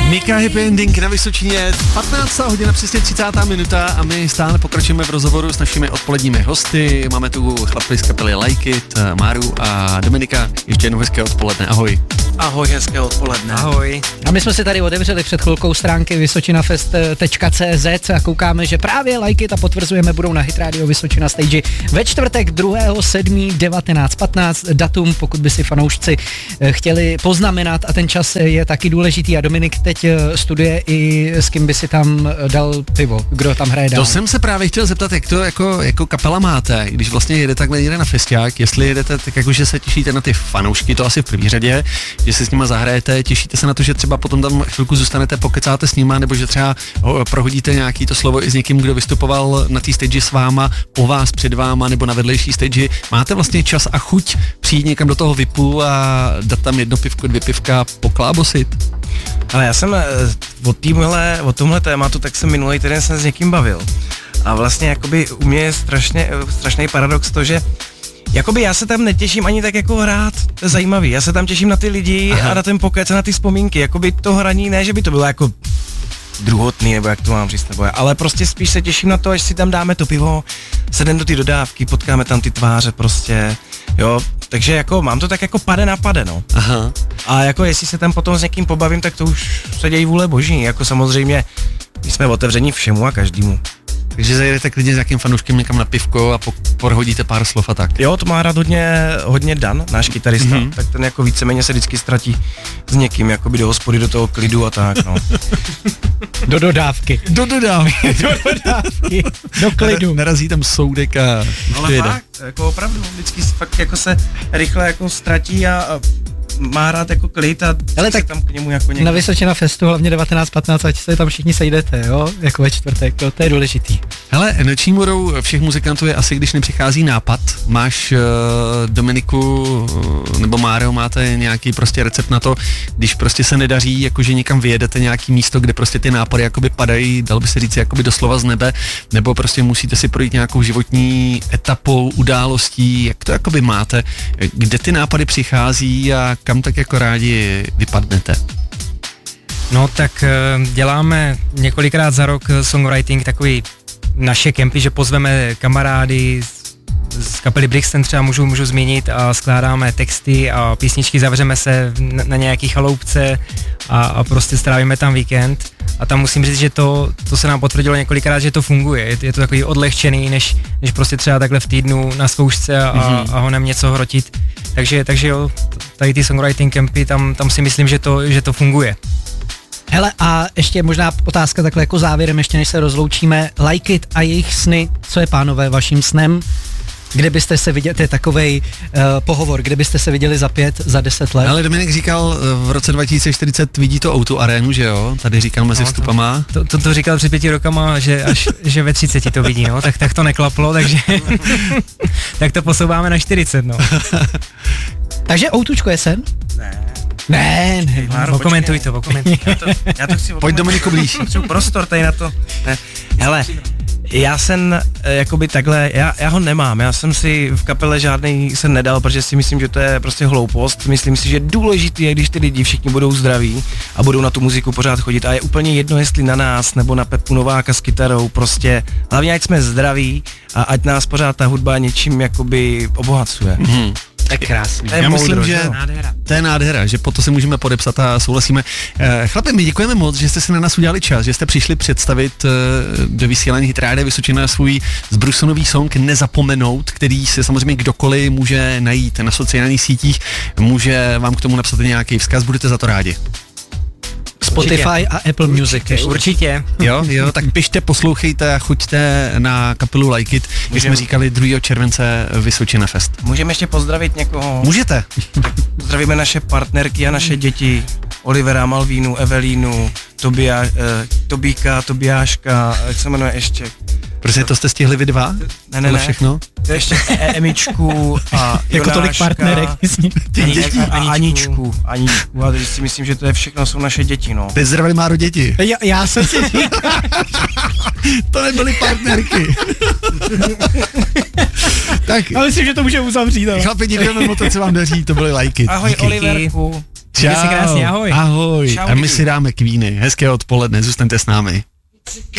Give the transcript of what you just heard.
Mika Happy Ending na Vysočině, 15. hodina, přesně 30. minuta a my stále pokračujeme v rozhovoru s našimi odpoledními hosty. Máme tu chlapy z kapely Like It, Máru a Dominika. Ještě jednou hezké odpoledne, ahoj. Ahoj, hezké odpoledne. Ahoj. A my jsme si tady otevřeli před chvilkou stránky vysočinafest.cz a koukáme, že právě Like It a potvrzujeme budou na Hit Radio Vysočina stage ve čtvrtek 2.7. 19.15 datum, pokud by si fanoušci chtěli poznamenat a ten čas je taky důležitý a Dominik teď studuje i s kým by si tam dal pivo, kdo tam hraje dál. To jsem se právě chtěl zeptat, jak to jako kapela máte, když vlastně jedete takhle někde na festiák, jestli jedete tak jako, že se těšíte na ty fanoušky, to asi v první řadě, že se s nima zahrajete, těšíte se na to, že třeba potom tam chvilku zůstanete, pokecáte s nima, nebo že třeba prohodíte nějaký to slovo i s někým, kdo vystupoval na té stage s váma, po vás, před váma, nebo na vedlejší stage. Máte vlastně čas a chuť přijít někam do toho VIPu a dát tam jedno pivko, 2 pivka, poklábosit? Ale já jsem o tomhle tématu, tak jsem minulý týden se s někým bavil. A vlastně jakoby u mě je strašný paradox to, že jakoby já se tam netěším ani tak jako hrát, to je zajímavý, já se tam těším na ty lidi a na ten pokec a na ty vzpomínky, jakoby to hraní, ne, že by to bylo jako druhotný, nebo jak to mám říct, nebo ale prostě spíš se těším na to, až si tam dáme to pivo, sedem do ty dodávky, potkáme tam ty tváře prostě, jo, takže jako mám to tak jako pade na pade, no. Aha. A jako jestli se tam potom s někým pobavím, tak to už se dějí vůle boží, jako samozřejmě my jsme otevření všemu a každému. Takže zajedete klidně s nějakým fanouškem někam na pivko a prohodíte pár slov a tak. Jo, to má rád hodně Dan, náš kytarista, tak ten jako víceméně se vždycky ztratí s někým, jakoby do hospody, do toho klidu a tak, no. Do dodávky. Do dodávky. Do klidu. Narazí tam soudek a ale fakt, jako opravdu, vždycky fakt jako se rychle jako ztratí a má rád jako klid a tak tam k němu jako někdo. Na Vysočina Festu, hlavně 19.15, ať se tam všichni sejdete, jo, jako ve čtvrtek, to je důležitý. Hele, noční morou všech muzikantů je asi, když nepřichází nápad. Máš, Dominiku nebo Mário, máte nějaký prostě recept na to, když prostě se nedaří, jakože někam vyjedete nějaký místo, kde prostě ty nápady jakoby padají, dalo by se říct jakoby doslova z nebe, nebo prostě musíte si projít nějakou životní etapou, událostí, jak to jakoby máte, kde ty nápady přichází a kam tak jako rádi vypadnete? No tak děláme několikrát za rok songwriting, takový naše kempy, že pozveme kamarády z kapely Brixton třeba můžu zmínit a skládáme texty a písničky, zavřeme se na nějaký chaloupce a prostě strávíme tam víkend a tam musím říct, že to se nám potvrdilo několikrát, že to funguje, je to takový odlehčený, než prostě třeba takhle v týdnu na zkoušce a honem něco hrotit, takže jo, tady ty songwriting campy, tam si myslím, že to funguje. Hele, a ještě možná otázka takhle jako závěrem, ještě než se rozloučíme, Like It a jejich sny, co je, pánové, vaším snem? Kde byste se viděli, to je takovej pohovor, kde byste se viděli za 5, za 10 let? Ale Dominik říkal, v roce 2040 vidí to O2 arénu, že jo? Tady říkal mezi vstupama. To říkal před 5 rokama, že ve 30 to vidí, no, tak to neklaplo, takže tak to posouváme na 40, no. Takže O2čko je sen? Ne. Máro, okomentuj to. Já to chci Pojď, Dominiku, blíž. Potřebuji prostor tady na to. Ne. Hele, já jsem jakoby takhle, já ho nemám, já jsem si v kapele žádnej sen nedal, protože si myslím, že to je prostě hloupost. Myslím si, že důležitý je, když ty lidi všichni budou zdraví a budou na tu muziku pořád chodit a je úplně jedno, jestli na nás nebo na Pepu Nováka s kytarou, prostě hlavně ať jsme zdraví a ať nás pořád ta hudba něčím jakoby obohacuje. Tak krásný. Já myslím, že to je nádhera, že po to se můžeme podepsat a souhlasíme. Chlapi, my děkujeme moc, že jste si na nás udělali čas, že jste přišli představit do vysílání Hit Rádia Vysočina svůj zbrusunový song Nezapomenout, který se samozřejmě kdokoliv může najít na sociálních sítích, může vám k tomu napsat nějaký vzkaz, budete za to rádi. Spotify a Apple Music. Určitě. Jo, tak pište, poslouchejte a choďte na kapelu Like It, jak jsme říkali 2. července Vysočina Fest. Můžeme ještě pozdravit někoho? Můžete. Zdravíme naše partnerky a naše děti, Olivera, Malvínu, Evelínu, Tobíka, Tobiáška, jak se jmenuje ještě? Protože to jste stihli vy dva? Ne. Všechno? To je ještě Emičku a jako tolik partnerek. A Aničku. A teď si myslím, že to je všechno, jsou naše děti, no. Teď zdravili Máro děti. Já jsem si říkal. To nebyly partnerky. Tak. Já myslím, že to můžeme uzavřít. Chlapi, děkujeme moc, co vám daří, to byly Like It. Ahoj, Oliverku. Mějte se krásně, ahoj. Ahoj. Čau, A my lidi. si dáme Queeny. Hezké odpoledne, zůstaňte s námi.